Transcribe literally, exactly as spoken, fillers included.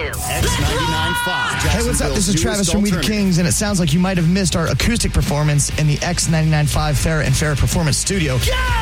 X ninety-nine point five. Hey, what's up? This is Travis from We the Kings, and it sounds like you might have missed our acoustic performance in the X ninety-nine point five Farrah and Farrah Performance Studio. Yeah!